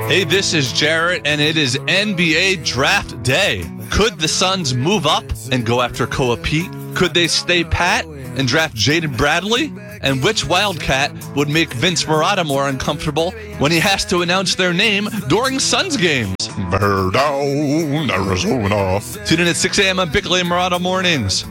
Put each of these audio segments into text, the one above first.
Hey, this is Jarrett, and it is NBA Draft Day. Could the Suns move up and go after Koa Pete? Could they stay pat and draft Jaden Bradley? And which Wildcat would make Vince Marotta more uncomfortable when he has to announce their name during Suns games? Bear down, Arizona. Tune in at 6 a.m. on Bickley and Marotta Mornings.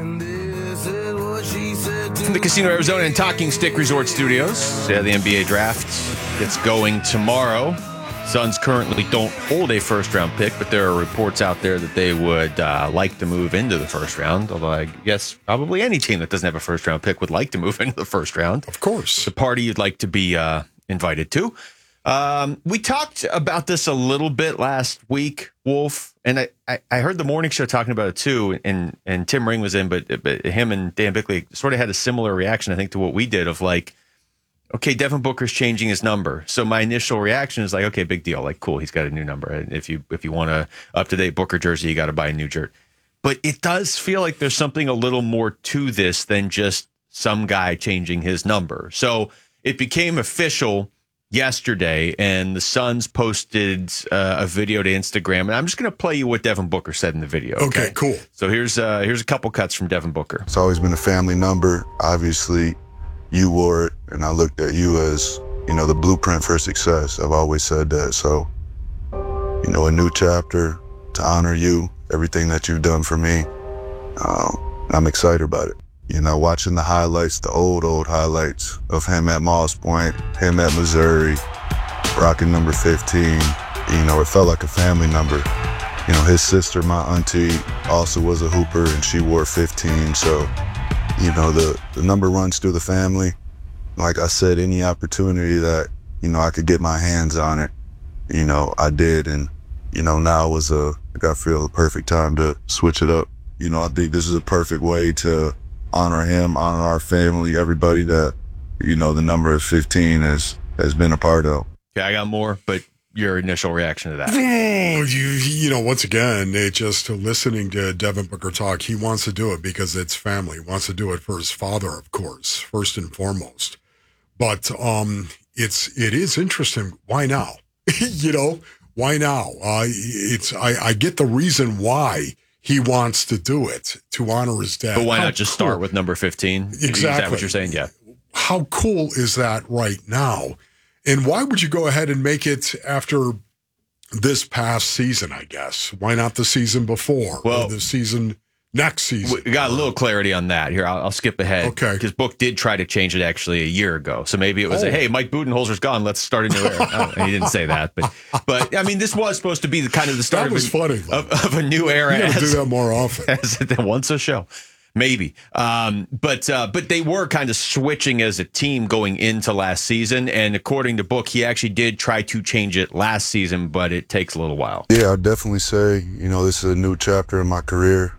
From the Casino Arizona and Talking Stick Resort Studios, the NBA draft gets going tomorrow. Suns currently don't hold a first-round pick, but there are reports out there that they would like to move into the first round, although I guess probably any team that doesn't have a first-round pick would like to move into the first round. Of course. The party you'd like to be invited to. We talked about this a little bit last week, Wolf, and I heard the morning show talking about it too, and Tim Ring was in, but him and Dan Bickley sort of had a similar reaction, I think, to what we did of like, okay, Devin Booker's changing his number. So my initial reaction is like, okay, big deal. Like, cool, he's got a new number. And if you want a up-to-date Booker jersey, you got to buy a new jersey. But it does feel like there's something a little more to this than just some guy changing his number. So it became official yesterday, and the Suns posted a video to Instagram. And I'm just going to play you what Devin Booker said in the video. Okay, cool. So here's a couple cuts from Devin Booker. It's always been a family number. Obviously, you wore it, and I looked at you as, the blueprint for success. I've always said that. So, a new chapter to honor you, everything that you've done for me. I'm excited about it. Watching the highlights, the old highlights of him at Moss Point, him at Missouri, rocking number 15. It felt like a family number. His sister, my auntie, also was a hooper, and she wore 15. So, the number runs through the family. Like I said, any opportunity that, I could get my hands on it, I did. And, now was I feel the perfect time to switch it up. I think this is a perfect way to honor him, honor our family, everybody that, the number of 15 has been a part of. Okay, I got more, but your initial reaction to that? Once again, just listening to Devin Booker talk, he wants to do it because it's family. He wants to do it for his father, of course, first and foremost. But it is interesting. Why now? Why now? I get the reason why he wants to do it, to honor his dad. But why not just start with number 15? Exactly. Is that what you're saying? Yeah. How cool is that right now? And why would you go ahead and make it after this past season, I guess? Why not the season before? Well, or the season next season? We got a little clarity on that. Here, I'll skip ahead. Okay. Because Book did try to change it actually a year ago. So maybe it was, hey, Mike Budenholzer's gone. Let's start a new era. He didn't say that. But I mean, this was supposed to be the kind of the start of a new era. You got to do that more often. Once a show. Maybe. But they were kind of switching as a team going into last season. And according to Book, he actually did try to change it last season, but it takes a little while. Yeah, I'd definitely say, this is a new chapter in my career.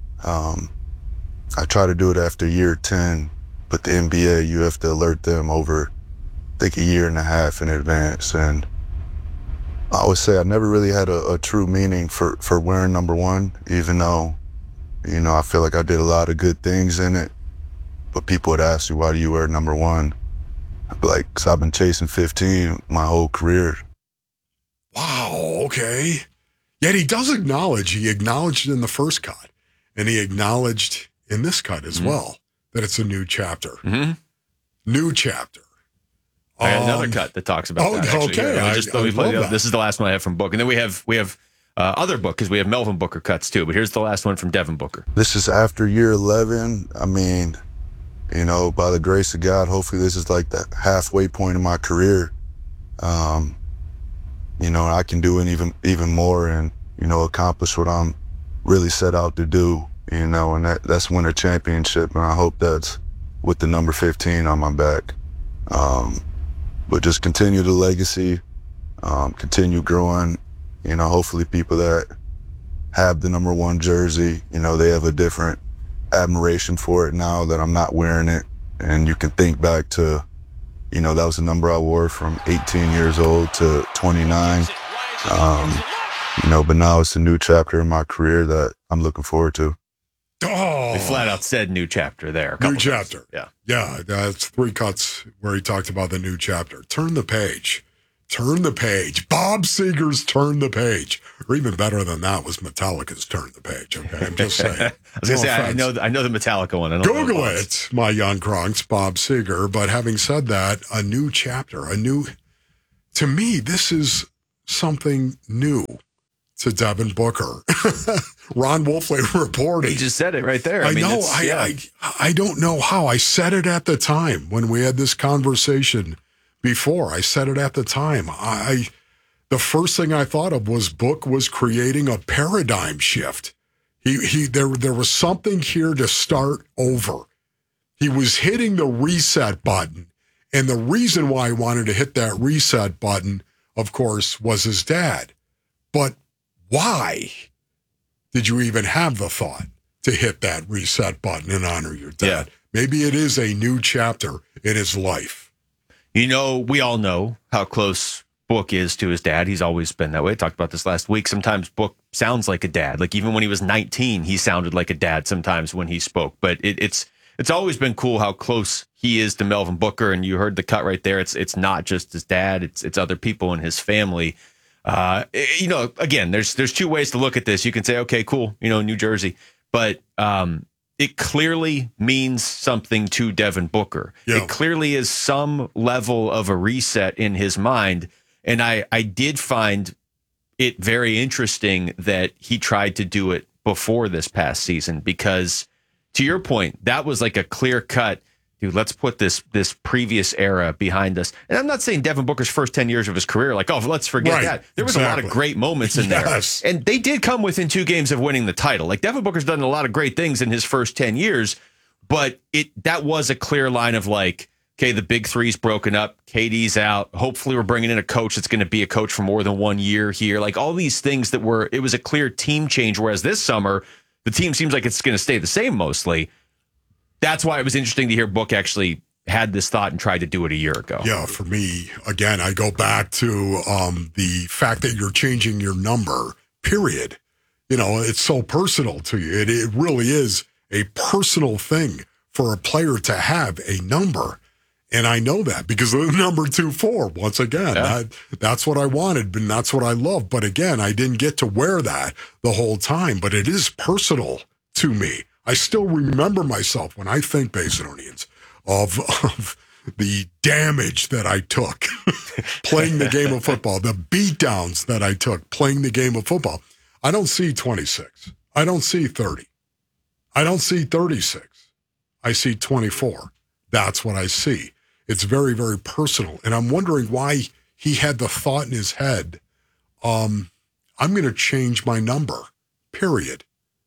I try to do it after year 10, but the NBA, you have to alert them over, I think, a year and a half in advance. And I would say I never really had a true meaning for wearing number 1, even though, I feel like I did a lot of good things in it. But people would ask me, why do you wear number 1? I'd be like, because I've been chasing 15 my whole career. Wow, okay. Yet he does acknowledge, he acknowledged in the first cut, and he acknowledged in this cut as well, that it's a new chapter. Mm-hmm. New chapter. I got another cut that talks about that. Actually. Okay. Let me play this is the last one I have from Book. And then we have other Book, because we have Melvin Booker cuts too. But here's the last one from Devin Booker. This is after year 11. I mean, by the grace of God, hopefully this is like the halfway point in my career. I can do even more and, accomplish what I'm really set out to do, and that's win a championship. And I hope that's with the number 15 on my back. But just continue the legacy, continue growing. Hopefully people that have the number 1 jersey, they have a different admiration for it now that I'm not wearing it. And you can think back to, that was the number I wore from 18 years old to 29. But now it's a new chapter in my career that I'm looking forward to. Oh, they flat out said new chapter there. New chapter. Yeah. Yeah, that's 3 cuts where he talked about the new chapter. Turn the page. Turn the Page. Bob Seger's Turn the Page. Or even better than that was Metallica's Turn the Page. Okay, I'm just saying. I was going to say, I know the Metallica one. I don't know Google it, my young Kronks, Bob Seger. But having said that, a new chapter, to me, this is something new to Devin Booker. Ron Wolfley reporting. He just said it right there. I know. I don't know how. I said it at the time when we had this conversation before. I said it at the time. The first thing I thought of was Book was creating a paradigm shift. There was something here to start over. He was hitting the reset button. And the reason why he wanted to hit that reset button, of course, was his dad. But why did you even have the thought to hit that reset button and honor your dad? Yeah. Maybe it is a new chapter in his life. You know, we all know how close Book is to his dad. He's always been that way. I talked about this last week. Sometimes Book sounds like a dad. Like even when he was 19, he sounded like a dad sometimes when he spoke. But it's always been cool how close he is to Melvin Booker. And you heard the cut right there. It's not just his dad. It's other people in his family. You know, again, there's two ways to look at this. You can say, okay, cool, you know, New Jersey, but it clearly means something to Devin Booker. Yeah. It clearly is some level of a reset in his mind. And I did find it very interesting that he tried to do it before this past season, because to your point, that was like a clear cut, dude, let's put this previous era behind us. And I'm not saying Devin Booker's first 10 years of his career, like, oh, let's forget that. There was a lot of great moments in there. And they did come within 2 games of winning the title. Like Devin Booker's done a lot of great things in his first 10 years, but that was a clear line of like, okay, the big three's broken up. KD's out. Hopefully we're bringing in a coach that's going to be a coach for more than 1 year here. Like all these things it was a clear team change. Whereas this summer, the team seems like it's going to stay the same mostly. That's why it was interesting to hear Book actually had this thought and tried to do it a year ago. Yeah, for me, again, I go back to the fact that you're changing your number, period. You know, it's so personal to you. It really is a personal thing for a player to have a number. And I know that because of the number 24, once again, that's what I wanted, and that's what I love. But again, I didn't get to wear that the whole time, but it is personal to me. I still remember myself when I think Basinonians of the damage that I took playing the game of football, the beatdowns that I took playing the game of football. I don't see 26. I don't see 30. I don't see 36. I see 24. That's what I see. It's very, very personal. And I'm wondering why he had the thought in his head, I'm going to change my number, period.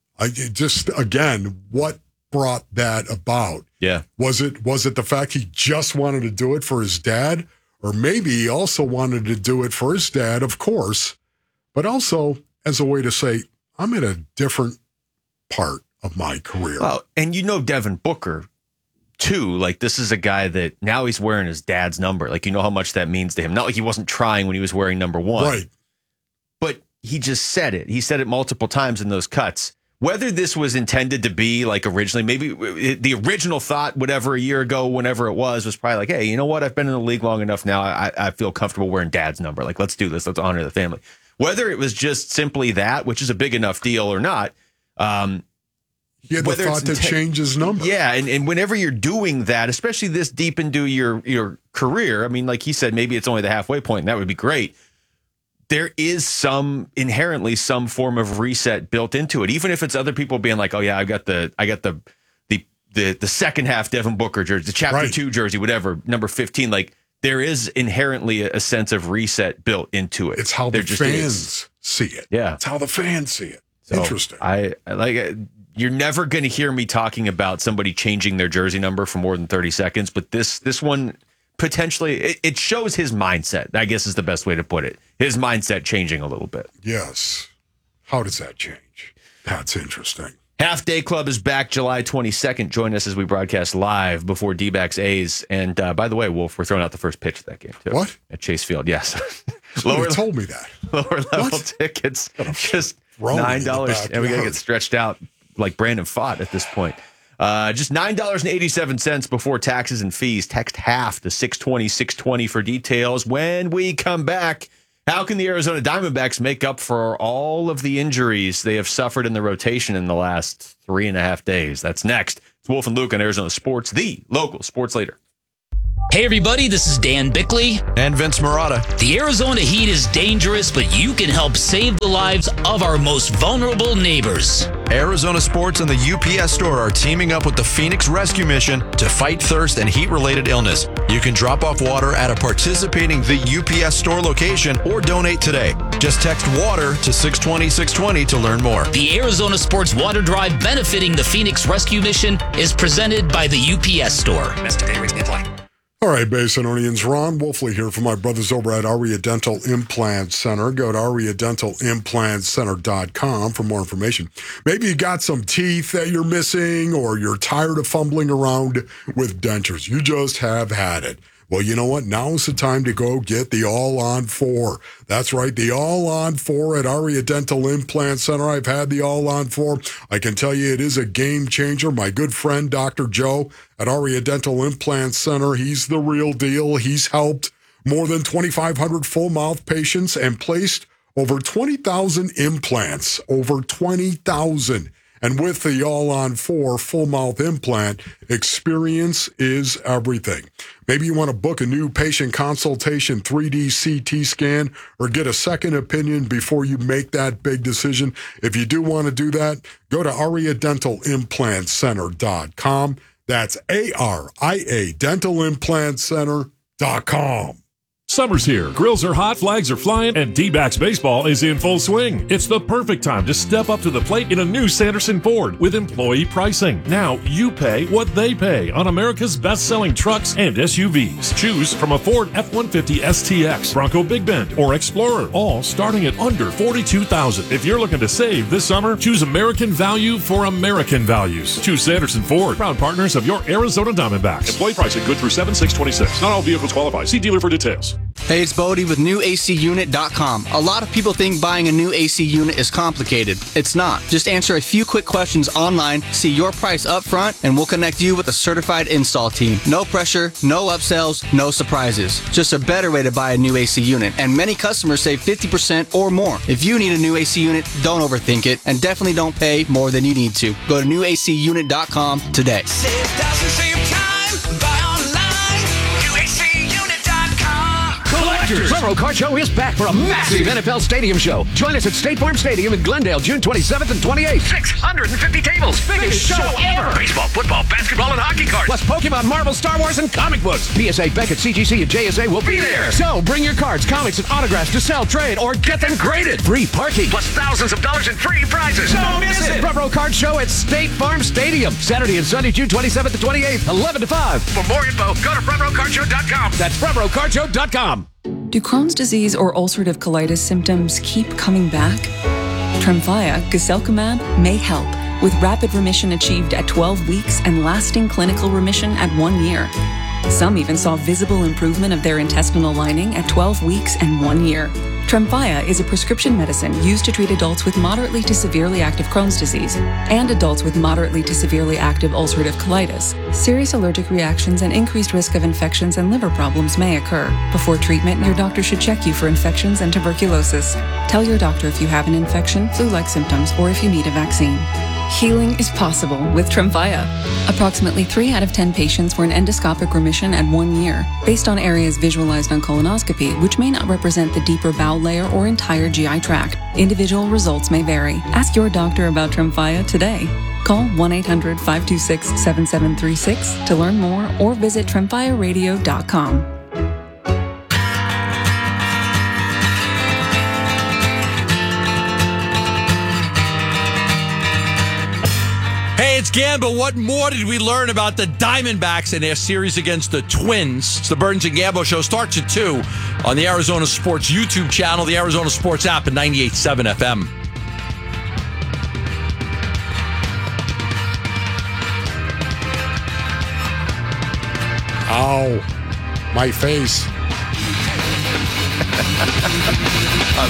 Again, what brought that about? Yeah. Was it the fact he just wanted to do it for his dad? Or maybe he also wanted to do it for his dad, of course, but also as a way to say, I'm in a different part of my career. Well, and you know Devin Booker, too. Like, this is a guy that now he's wearing his dad's number. Like, you know how much that means to him. Not like he wasn't trying when he was wearing number 1. Right. But he just said it. He said it multiple times in those cuts. Whether this was intended to be like originally, maybe the original thought, whatever, a year ago, whenever it was probably like, hey, you know what? I've been in the league long enough now. I feel comfortable wearing dad's number. Like, let's do this. Let's honor the family. Whether it was just simply that, which is a big enough deal or not. He had the thought to change his number. Yeah, and whenever you're doing that, especially this deep into your career, I mean, like he said, maybe it's only the halfway point, and that would be great. There is inherently some form of reset built into it, even if it's other people being like, "Oh yeah, I got the second half Devin Booker jersey, the chapter 2 jersey, whatever, number 15." Like there is inherently a sense of reset built into it. It's how the fans see it. Yeah, it's how the fans see it. So interesting. I like it. You're never going to hear me talking about somebody changing their jersey number for more than 30 seconds, but this one potentially it shows his mindset, I guess is the best way to put it. His mindset changing a little bit. Yes. How does that change? That's interesting. Half Day Club is back July 22nd. Join us as we broadcast live before D-backs A's. And by the way, Wolf, we're throwing out the first pitch of that game, too. What? At Chase Field, yes. Lower told me that. Lower level tickets, just $9. And we got to get stretched out like Brandon Pfaadt at this point. Just $9.87 before taxes and fees. Text half to 620-620 for details. When we come back, how can the Arizona Diamondbacks make up for all of the injuries they have suffered in the rotation in the last 3.5 days? That's next. It's Wolf and Luke on Arizona Sports, the local sports leader. Hey everybody, this is Dan Bickley. And Vince Marotta. The Arizona heat is dangerous, but you can help save the lives of our most vulnerable neighbors. Arizona Sports and the UPS Store are teaming up with the Phoenix Rescue Mission to fight thirst and heat-related illness. You can drop off water at a participating The UPS Store location or donate today. Just text WATER to 620-620 to learn more. The Arizona Sports Water Drive benefiting the Phoenix Rescue Mission is presented by the UPS Store. Domestic data rates may apply. All right, Basinonians, Ron Wolfley here from my brothers over at Aria Dental Implant Center. Go to ariadentalimplantcenter.com for more information. Maybe you got some teeth that you're missing or you're tired of fumbling around with dentures. You just have had it. Well, you know what? Now is the time to go get the All-on-4. That's right, the All-on-4 at Aria Dental Implant Center. I've had the All-on-4. I can tell you it is a game changer. My good friend, Dr. Joe at Aria Dental Implant Center, he's the real deal. He's helped more than 2,500 full-mouth patients and placed over 20,000 implants. Over 20,000. And with the All-on-4 full-mouth implant, experience is everything. Maybe you want to book a new patient consultation, 3D CT scan, or get a second opinion before you make that big decision. If you do want to do that, go to ariadentalimplantcenter.com. That's ARIA dentalimplantcenter.com. Summer's here. Grills are hot, flags are flying, and D-backs baseball is in full swing. It's the perfect time to step up to the plate in a new Sanderson Ford with employee pricing. Now you pay what they pay on America's best-selling trucks and SUVs. Choose from a Ford F-150 STX, Bronco Big Bend, or Explorer, all starting at under $42,000. If you're looking to save this summer, choose American value for American values. Choose Sanderson Ford, proud partners of your Arizona Diamondbacks. Employee pricing good through 7/6/26. Not all vehicles qualify. See dealer for details. Hey, it's Bodie with NewACUnit.com. A lot of people think buying a new AC unit is complicated. It's not. Just answer a few quick questions online, see your price up front, and we'll connect you with a certified install team. No pressure, no upsells, no surprises. Just a better way to buy a new AC unit. And many customers save 50% or more. If you need a new AC unit, don't overthink it, and definitely don't pay more than you need to. Go to NewACUnit.com today. Save thousands, save time, buy online, NewACUnit.com. Collectors! Front Row Car Show is back for a massive NFL Stadium show. Join us at State Farm Stadium in Glendale, June 27th and 28th. 650 tables. Biggest show ever. Baseball, football, basketball, and hockey cards. Plus Pokemon, Marvel, Star Wars, and comic books. PSA, Beckett, CGC, and JSA will be there. So bring your cards, comics, and autographs to sell, trade, or get them graded. Free parking. Plus thousands of dollars in free prizes. Don't miss it. Front Row Card Show at State Farm Stadium. Saturday and Sunday, June 27th and 28th, 11 to 5. For more info, go to frontrowcardshow.com. That's frontrowcardshow.com. Do Crohn's disease or ulcerative colitis symptoms keep coming back? Tremfya, guselkumab, may help, with rapid remission achieved at 12 weeks and lasting clinical remission at 1 year. Some even saw visible improvement of their intestinal lining at 12 weeks and 1 year. Tremfya is a prescription medicine used to treat adults with moderately to severely active Crohn's disease and adults with moderately to severely active ulcerative colitis. Serious allergic reactions and increased risk of infections and liver problems may occur. Before treatment, your doctor should check you for infections and tuberculosis. Tell your doctor if you have an infection, flu-like symptoms, or if you need a vaccine. Healing is possible with Tremfya. Approximately 3 out of 10 patients were in endoscopic remission at 1 year, based on areas visualized on colonoscopy, which may not represent the deeper bowel layer or entire GI tract. Individual results may vary. Ask your doctor about Tremfya today. Call 1-800-526-7736 to learn more or visit tremfyaradio.com. Hey, it's Gamble. What more did we learn about the Diamondbacks in their series against the Twins? It's the Burns and Gamble Show. Starts at 2 on the Arizona Sports YouTube channel, the Arizona Sports app, and 98.7 FM. Ow. My face.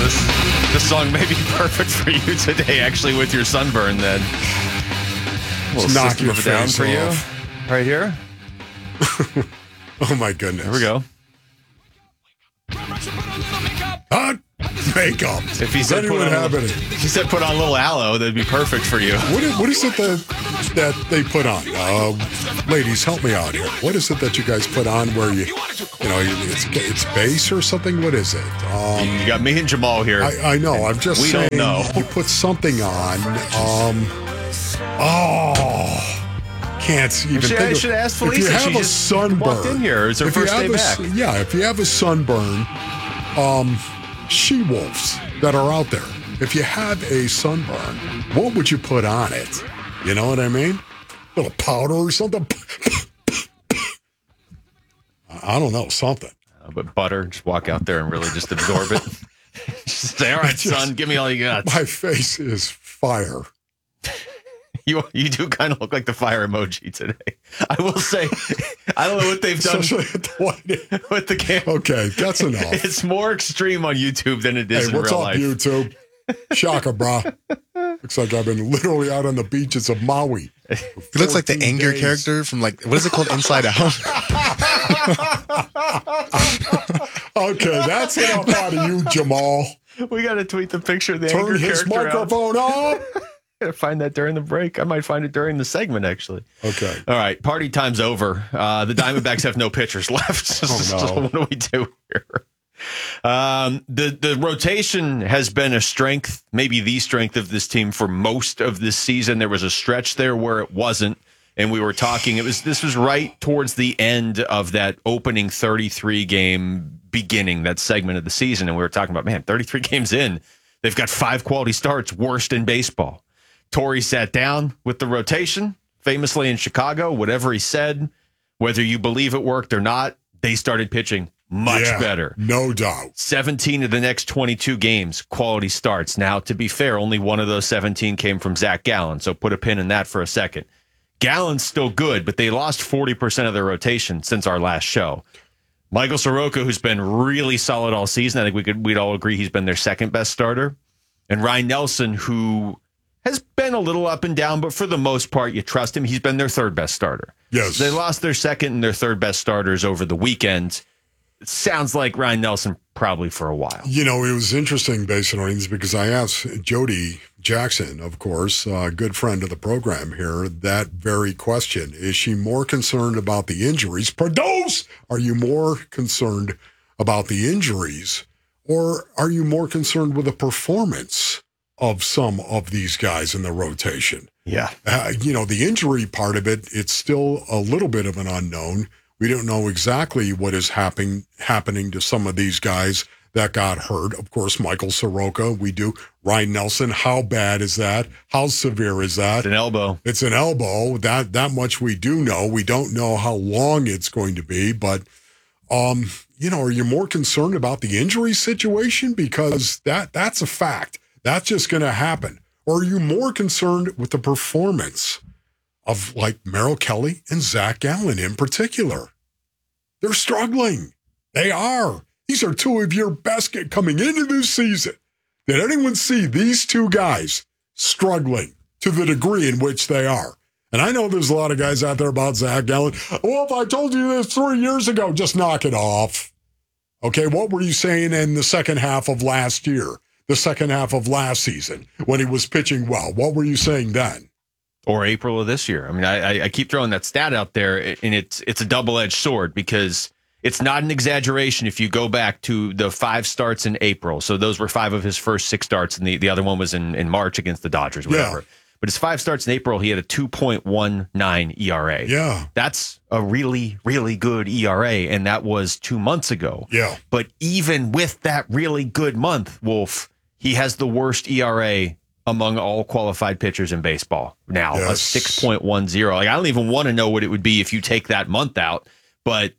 This song may be perfect for you today, actually, with your sunburn then. We'll knock your it down face for off. you. Right here. Oh my goodness. There we go. Hot makeup. If he said, he said put on a little aloe, that'd be perfect for you. What is it that they put on? Ladies, help me out here. What is it that you guys put on where it's base or something? What is it? You got me and Jamal here. I know. I'm just saying. We don't know. You put something on. Can't even think I should ask Felicia. If you have she a sunburn, walked in here. It's her first day back. If you have a sunburn, she-wolves that are out there. If you have a sunburn, what would you put on it? You know what I mean? A little powder or something? I don't know, something. But butter, just walk out there and really just absorb it. Just say, all right, son, give me all you got. My face is fire. You do kind of look like the fire emoji today. I will say, I don't know what they've done with the camera. Okay, that's enough. It's more extreme on YouTube than it is in real life. Hey, what's up, YouTube? Shaka, brah. Looks like I've been literally out on the beaches of Maui. He looks like the anger character from, like, what is it called? Inside Out. Okay, that's enough out of you, Jamal. We got to tweet the picture of the Turn anger his character microphone out. up. I gotta find that during the break. I might find it during the segment, actually. Okay. All right. Party time's over. The Diamondbacks have no pitchers left. So what do we do here? The rotation has been a strength, maybe the strength of this team for most of this season. There was a stretch there where it wasn't. And we were talking, this was right towards the end of that opening 33 game beginning, that segment of the season. And we were talking about, man, 33 games in, they've got 5 quality starts, worst in baseball. Torrey sat down with the rotation, famously in Chicago. Whatever he said, whether you believe it worked or not, they started pitching much better. No doubt. 17 of the next 22 games, quality starts. Now, to be fair, only one of those 17 came from Zach Gallen, so put a pin in that for a second. Gallen's still good, but they lost 40% of their rotation since our last show. Michael Soroka, who's been really solid all season, I think we'd all agree he's been their second best starter. And Ryan Nelson, who has been a little up and down, but for the most part, you trust him. He's been their third best starter. Yes. They lost their second and their third best starters over the weekend. It sounds like Ryan Nelson probably for a while. You know, it was interesting based on things because I asked Jody Jackson, of course, a good friend of the program here, that very question. Is she more concerned about the injuries? Produce! Are you more concerned about the injuries or are you more concerned with the performance of some of these guys in the rotation? Yeah. The injury part of it, it's still a little bit of an unknown. We don't know exactly what is happening to some of these guys that got hurt. Of course, Michael Soroka, we do. Ryan Nelson, how bad is that? How severe is that? It's an elbow. It's an elbow. That much we do know. We don't know how long it's going to be, but are you more concerned about the injury situation? Because that's a fact. That's just going to happen. Or are you more concerned with the performance of like Merrill Kelly and Zach Gallen in particular? They're struggling. They are. These are two of your best coming into this season. Did anyone see these two guys struggling to the degree in which they are? And I know there's a lot of guys out there about Zach Gallen. Well, if I told you this 3 years ago, just knock it off. Okay, what were you saying in the second half of last year? The second half of last season when he was pitching well? What were you saying then? Or April of this year. I mean, I keep throwing that stat out there, and it's a double-edged sword because it's not an exaggeration if you go back to the 5 starts in April. So those were 5 of his first 6 starts, and the other one was in March against the Dodgers, whatever. Yeah. But his 5 starts in April, he had a 2.19 ERA. Yeah. That's a really, really good ERA, and that was 2 months ago. Yeah. But even with that really good month, Wolf, he has the worst ERA among all qualified pitchers in baseball now, a 6.10. Like, I don't even want to know what it would be if you take that month out, but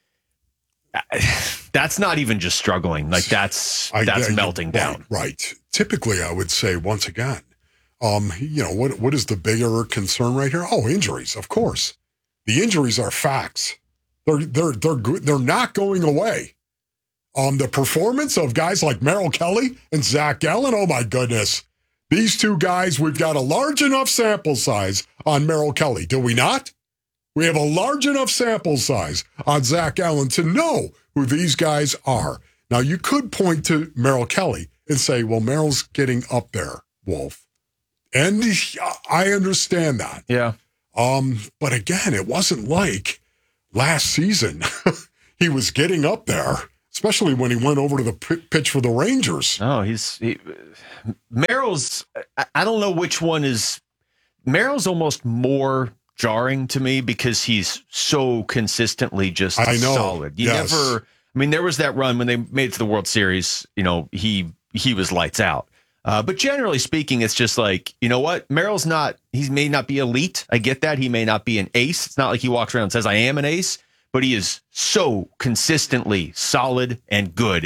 that's not even just struggling. Like, that's melting down. Right. Typically, I would say, once again, what is the bigger concern right here? Oh, injuries, of course. The injuries are facts. They're good. They're not going away. The performance of guys like Merrill Kelly and Zach Gallen, oh my goodness. These two guys, we've got a large enough sample size on Merrill Kelly, do we not? We have a large enough sample size on Zach Allen to know who these guys are. Now, you could point to Merrill Kelly and say, well, Merrill's getting up there, Wolf. And I understand that. Yeah. But again, it wasn't like last season he was getting up there, especially when he went over to the pitch for the Rangers. Oh, Merrill's, I don't know which one is. Merrill's almost more jarring to me because he's so consistently just solid. There was that run when they made it to the World Series, he was lights out. But generally speaking, it's just like, you know what? Merrill's he may not be elite. I get that. He may not be an ace. It's not like he walks around and says, I am an ace, but he is so consistently solid and good.